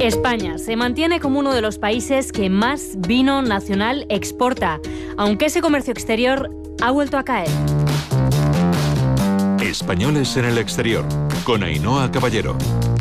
España se mantiene como uno de los países que más vino nacional exporta, aunque ese comercio exterior ha vuelto a caer. Españoles en el exterior, con Ainhoa Caballero.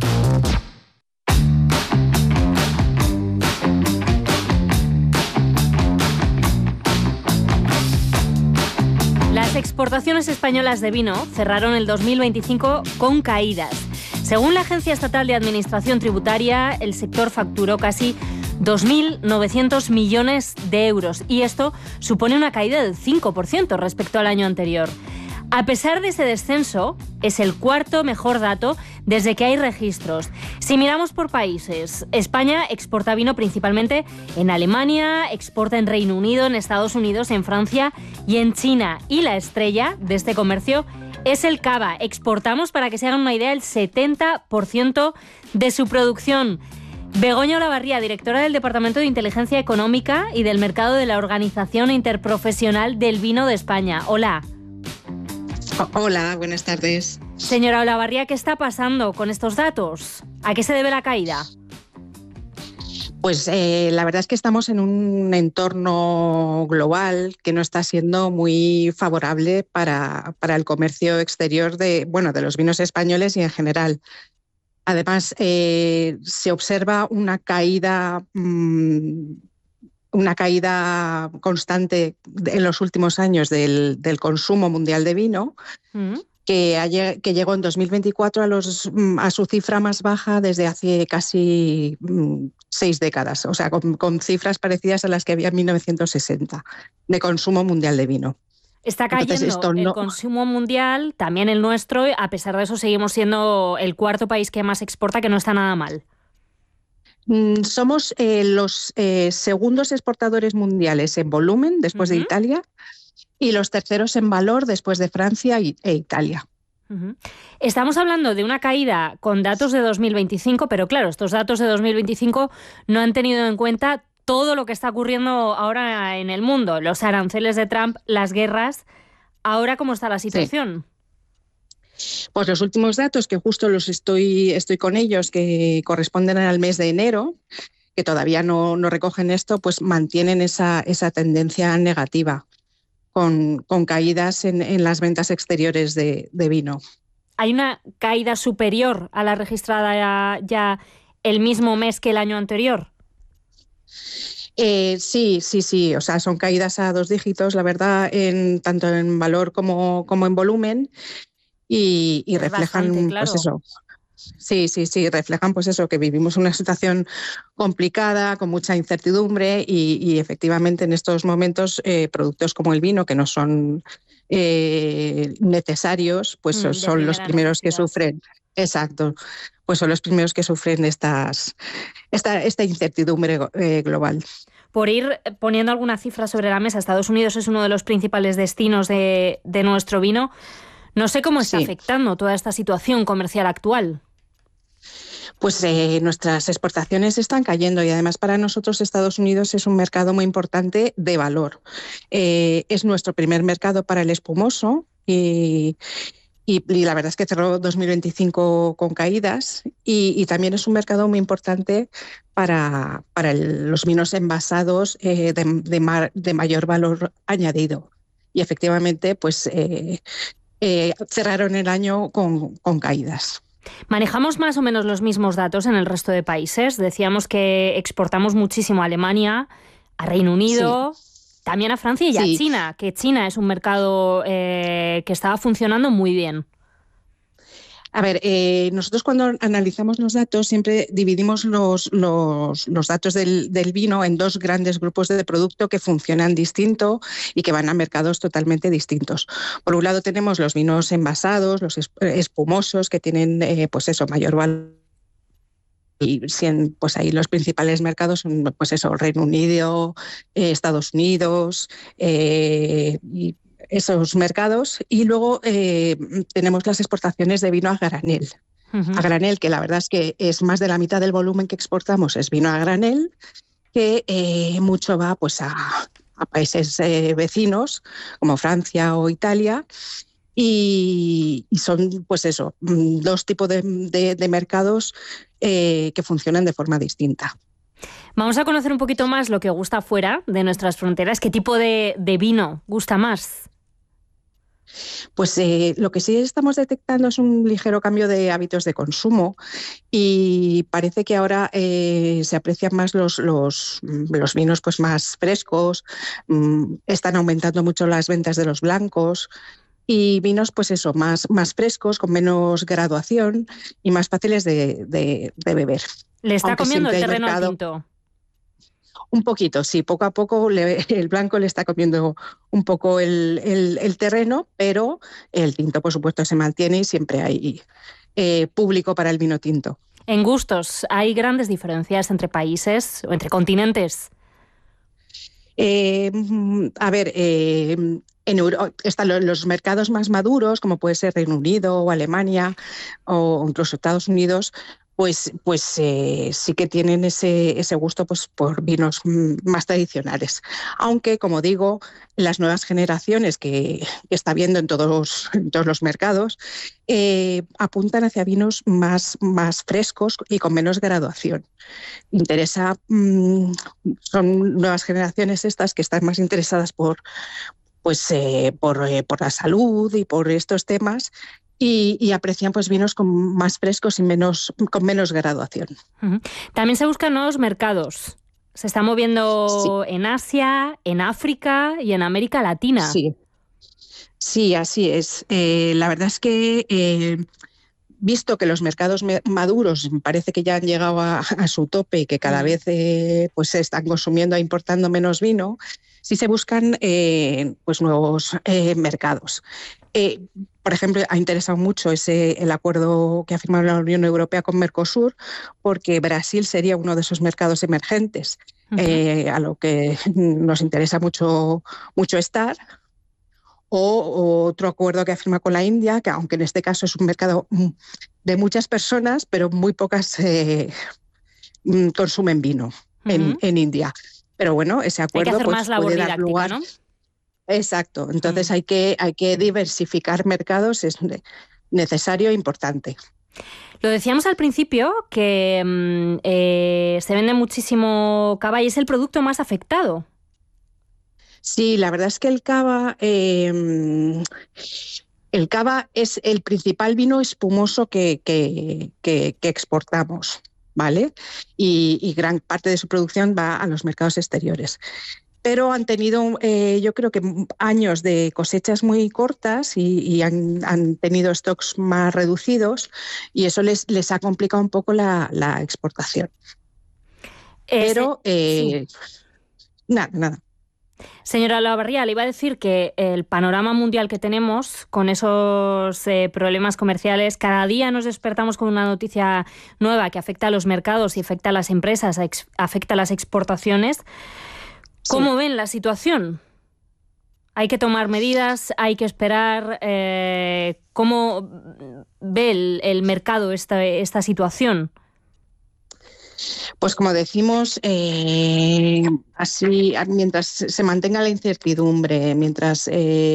Las exportaciones españolas de vino cerraron el 2025 con caídas. Según la Agencia Estatal de Administración Tributaria, el sector facturó casi 2.900 millones de euros y esto supone una caída del 5% respecto al año anterior. A pesar de ese descenso, es el cuarto mejor dato desde que hay registros. Si miramos por países, España exporta vino principalmente en Alemania, exporta en Reino Unido, en Estados Unidos, en Francia y en China. Y la estrella de este comercio es el cava. Exportamos, para que se hagan una idea, el 70% de su producción. Begoña Olavarría, directora del Departamento de Inteligencia Económica y del Mercado de la Organización Interprofesional del Vino de España. Hola. Hola, buenas tardes. Señora Olavarría, ¿qué está pasando con estos datos? ¿A qué se debe la caída? Pues la verdad es que estamos en un entorno global que no está siendo muy favorable para el comercio exterior de los vinos españoles y en general. Además, se observa una caída constante en los últimos años del consumo mundial de vino, que llegó en 2024 a su cifra más baja desde hace casi 6 décadas, o sea, con cifras parecidas a las que había en 1960 de consumo mundial de vino. Está cayendo el consumo mundial, también el nuestro, y a pesar de eso seguimos siendo el cuarto país que más exporta, que no está nada mal. Somos los segundos exportadores mundiales en volumen, después de Italia, y los terceros en valor, después de Francia e Italia. Estamos hablando de una caída con datos de 2025, pero claro, estos datos de 2025 no han tenido en cuenta todo lo que está ocurriendo ahora en el mundo, los aranceles de Trump, las guerras. ¿Ahora cómo está la situación? Sí. Pues los últimos datos, que justo los estoy con ellos, que corresponden al mes de enero, que todavía no recogen esto, pues mantienen esa tendencia negativa, con caídas en las ventas exteriores de vino. ¿Hay una caída superior a la registrada ya el mismo mes que el año anterior? Sí. O sea, son caídas a 2 dígitos, la verdad, tanto en valor como en volumen. Y reflejan bastante, claro. Pues eso. Sí, reflejan pues eso, que vivimos una situación complicada, con mucha incertidumbre y efectivamente en estos momentos productos como el vino, que no son necesarios, pues son los primeros que sufren. Exacto, pues son los primeros que sufren esta incertidumbre global. Por ir poniendo alguna cifra sobre la mesa, Estados Unidos es uno de los principales destinos de nuestro vino. No sé cómo está afectando toda esta situación comercial actual. Pues nuestras exportaciones están cayendo y además para nosotros Estados Unidos es un mercado muy importante de valor. Es nuestro primer mercado para el espumoso y la verdad es que cerró 2025 con caídas y también es un mercado muy importante para los vinos envasados de mayor valor añadido. Y efectivamente, pues cerraron el año con caídas. ¿Manejamos más o menos los mismos datos en el resto de países? Decíamos que exportamos muchísimo a Alemania, a Reino Unido, también a Francia y a China, que China es un mercado que estaba funcionando muy bien. A ver, nosotros cuando analizamos los datos siempre dividimos los datos del vino en 2 grandes grupos de producto que funcionan distinto y que van a mercados totalmente distintos. Por un lado tenemos los vinos envasados, los espumosos, que tienen mayor valor. Y pues ahí los principales mercados son pues eso, Reino Unido, Estados Unidos y esos mercados. Y luego tenemos las exportaciones de vino a granel. A granel, que la verdad es que es más de la mitad del volumen que exportamos, es vino a granel, que mucho va pues a países vecinos como Francia o Italia. y son, pues eso, dos tipos de mercados que funcionan de forma distinta. Vamos a conocer un poquito más lo que gusta fuera de nuestras fronteras. ¿Qué tipo de vino gusta más? Pues lo que sí estamos detectando es un ligero cambio de hábitos de consumo y parece que ahora se aprecian más los vinos pues más frescos, están aumentando mucho las ventas de los blancos y vinos pues eso, más frescos, con menos graduación y más fáciles de beber. Le está Aunque comiendo el siempre hay terreno al mercado. tinto. Un poquito, sí, poco a poco el blanco le está comiendo un poco el terreno, pero el tinto, por supuesto, se mantiene y siempre hay público para el vino tinto. En gustos, ¿hay grandes diferencias entre países o entre continentes? A ver, en están los mercados más maduros, como puede ser Reino Unido o Alemania o incluso Estados Unidos, pues sí que tienen ese gusto pues, por vinos más tradicionales. Aunque, como digo, las nuevas generaciones que está viendo en todos los mercados apuntan hacia vinos más frescos y con menos graduación. Son nuevas generaciones estas que están más interesadas por la salud y por estos temas y aprecian pues vinos más frescos y con menos graduación. Uh-huh. También se buscan nuevos mercados. Se está moviendo en Asia, en África y en América Latina. Sí, así es. La verdad es que visto que los mercados maduros parece que ya han llegado a su tope y que cada vez pues se están consumiendo e importando menos vino, sí se buscan pues nuevos mercados. Por ejemplo, ha interesado mucho el acuerdo que ha firmado la Unión Europea con Mercosur, porque Brasil sería uno de esos mercados emergentes a lo que nos interesa mucho estar. O otro acuerdo que ha firmado con la India, que aunque en este caso es un mercado de muchas personas, pero muy pocas consumen vino en India. Pero bueno, ese acuerdo hay que hacer pues, más labor puede didáctica, dar lugar. ¿no? Exacto. Entonces hay que diversificar mercados, es necesario e importante. Lo decíamos al principio que se vende muchísimo cava y es el producto más afectado. Sí, la verdad es que el cava es el principal vino espumoso que exportamos, ¿vale? Y gran parte de su producción va a los mercados exteriores. Pero han tenido, yo creo que años de cosechas muy cortas y han tenido stocks más reducidos y eso les ha complicado un poco la exportación. Pero, sí. Nada. Señora Olavarría, le iba a decir que el panorama mundial que tenemos con esos problemas comerciales, cada día nos despertamos con una noticia nueva que afecta a los mercados y afecta a las empresas, afecta a las exportaciones. ¿Cómo ven la situación? ¿Hay que tomar medidas? ¿Hay que esperar? ¿Cómo ve el mercado esta situación? Pues como decimos, así mientras se mantenga la incertidumbre, mientras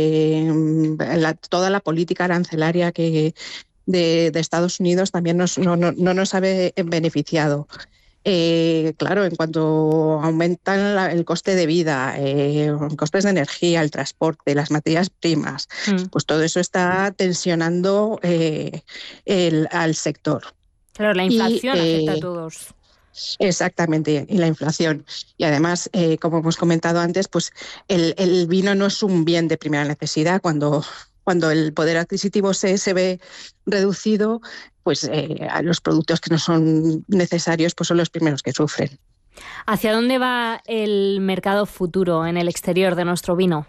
toda la política arancelaria de Estados Unidos también no nos ha beneficiado. Claro, en cuanto aumentan el coste de vida, costes de energía, el transporte, las materias primas, pues todo eso está tensionando al sector. Claro, la inflación afecta a todos. Exactamente, y la inflación. Y además, como hemos comentado antes, pues el vino no es un bien de primera necesidad. Cuando el poder adquisitivo se ve reducido, pues los productos que no son necesarios pues son los primeros que sufren. ¿Hacia dónde va el mercado futuro en el exterior de nuestro vino?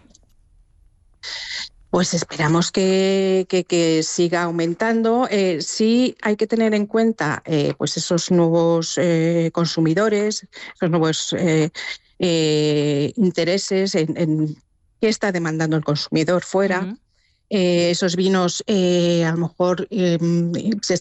Pues esperamos que siga aumentando. Sí hay que tener en cuenta pues esos nuevos consumidores, esos nuevos intereses en qué está demandando el consumidor fuera. Esos vinos a lo mejor se